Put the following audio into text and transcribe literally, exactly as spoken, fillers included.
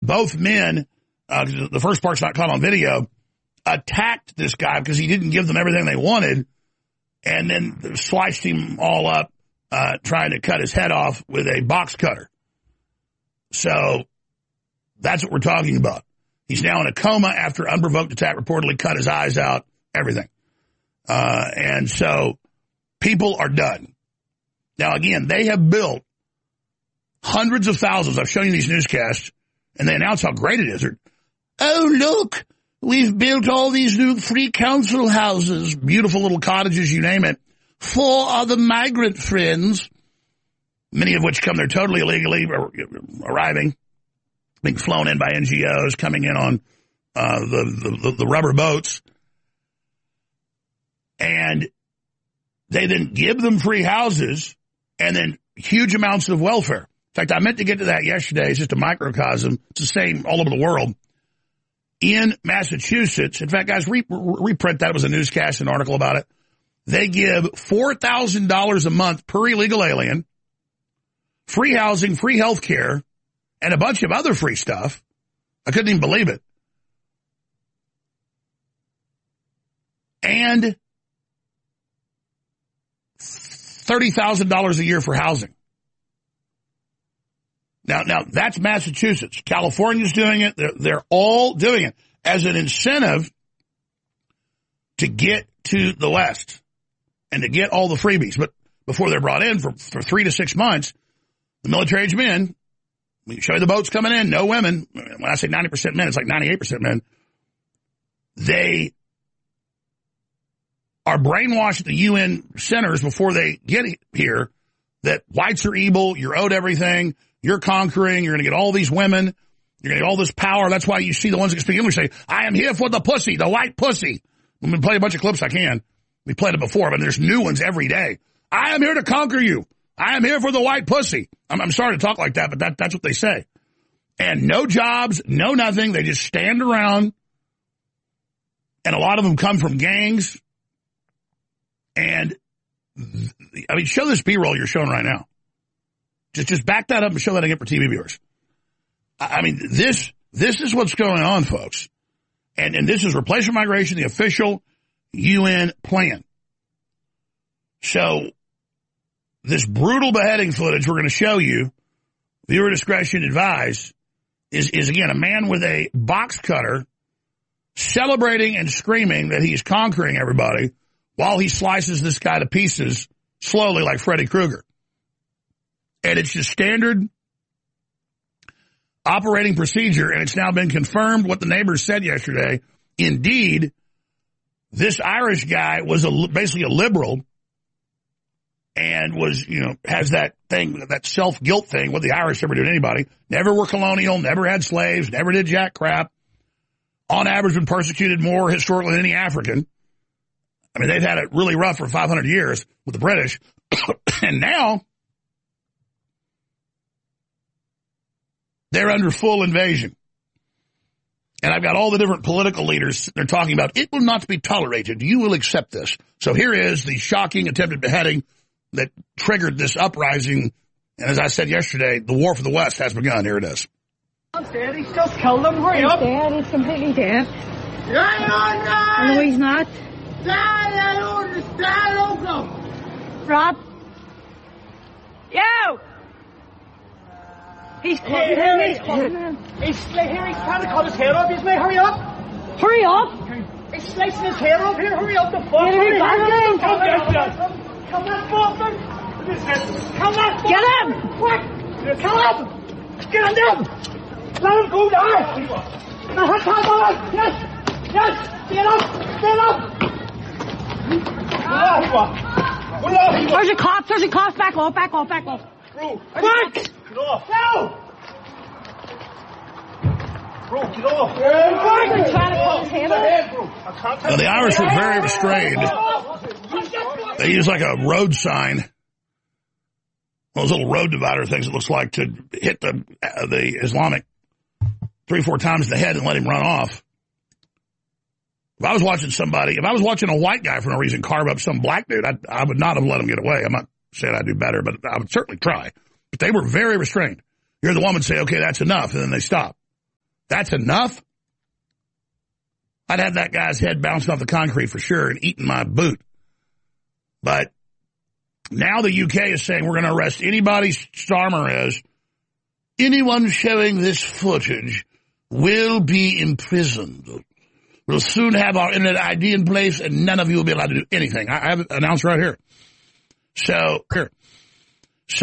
both men, uh, the first part's not caught on video, attacked this guy because he didn't give them everything they wanted, and then sliced him all up, uh, trying to cut his head off with a box cutter. So that's what we're talking about. He's now in a coma after unprovoked attack, reportedly cut his eyes out, everything. Uh, and so people are done. Now, again, they have built hundreds of thousands. I've shown you these newscasts, and they announce how great it is. They're, oh, look, we've built all these new free council houses, beautiful little cottages, you name it, for other migrant friends, many of which come there totally illegally, arriving, being flown in by N G Os, coming in on uh, the, the, the rubber boats. And they then give them free houses and then huge amounts of welfare. In fact, I meant to get to that yesterday. It's just a microcosm. It's the same all over the world. In Massachusetts, in fact, guys, re- reprint that. It was a newscast, an article about it. They give four thousand dollars a month per illegal alien, free housing, free health care, and a bunch of other free stuff. I couldn't even believe it. And thirty thousand dollars a year for housing. Now, now that's Massachusetts. California's doing it. They're, they're all doing it as an incentive to get to the West and to get all the freebies. But before they're brought in for, for three to six months, the military-age men, we show you the boats coming in, no women. When I say ninety percent men, it's like ninety-eight percent men. They are brainwashed at the U N centers before they get here that whites are evil, you're owed everything, you're conquering, you're going to get all these women, you're going to get all this power. That's why you see the ones that speak English say, I am here for the pussy, the white pussy. I'm going to play a bunch of clips I can. We played it before, but there's new ones every day. I am here to conquer you. I am here for the white pussy. I'm, I'm sorry to talk like that, but that, that's what they say. And no jobs, no nothing. They just stand around. And a lot of them come from gangs. And, I mean, show this B-roll you're showing right now. Just just back that up and show that again for T V viewers. I, I mean, this this is what's going on, folks. And, and this is replacement migration, the official U N plan. So this brutal beheading footage we're going to show you, viewer discretion advised, is, is, again, a man with a box cutter celebrating and screaming that he's conquering everybody while he slices this guy to pieces slowly like Freddy Krueger. And it's just standard operating procedure, and it's now been confirmed what the neighbors said yesterday. Indeed, this Irish guy was a, basically a liberal and was, you know, has that thing, that self-guilt thing, what the Irish ever do to anybody. Never were colonial, never had slaves, never did jack crap. On average, been persecuted more historically than any African. I mean, they've had it really rough for five hundred years with the British. And now they're under full invasion. And I've got all the different political leaders. They're talking about, it will not be tolerated. You will accept this. So here is the shocking attempted beheading that triggered this uprising. And as I said yesterday, the war for the West has begun. Here it is. He's dead. He's just killed him. Hurry up. He's dead. He's completely dead. Yeah, No, he's not. Rob. Yo! He's cutting Here, him. here, He's cutting him. He's, here, he's trying to cut his hair off. He's mate, hurry up. Hurry up. He's slicing his hair off here. Hurry up. The fuck. Get him back in. Come on, come on, Boston. Come on, Get him. Quick. Kill him. Get him down. Let him go down. Now, hot top on. Yes. Yes. Get up. Get up. There's a cop. There's a cop. Back off. Back off. Back off. Bro, quick. Get off. No. Bro, get off. They're trying to cut his head off. Now, the Irish were very restrained. They use like a road sign, those little road divider things it looks like, to hit the uh, the Islamic three, four times in the head and let him run off. If I was watching somebody, if I was watching a white guy for no reason carve up some black dude, I, I would not have let him get away. I'm not saying I'd do better, but I would certainly try. But they were very restrained. You hear the woman say, okay, that's enough, and then they stop. That's enough? I'd have that guy's head bouncing off the concrete for sure and eating my boot. But now the U K is saying we're going to arrest anybody Starmer is. Anyone showing this footage will be imprisoned. We'll soon have our internet I D in place, and none of you will be allowed to do anything. I have it announced right here. So, here.